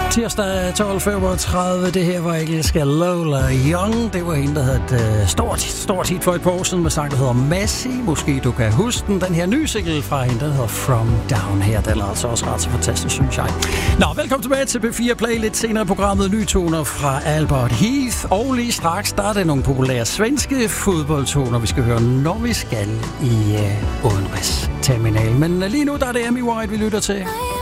Tirsdag 12.35. Det her var engelske Lola Young. Det var hende, der havde et stort hit for et par år siden med sang, der hedder Massy. Måske du kan huske den. Den her nye single fra hende, der hedder From Down her. Den er altså også ret så fantastisk, synes jeg. Nå, velkommen tilbage til P4 Play. Lidt senere i programmet nye toner fra Albert Heath. Og lige straks, der er det nogle populære svenske fodboldtoner, vi skal høre, når vi skal i udenrigsterminalen. Men lige nu, der er det Amy White, vi lytter til.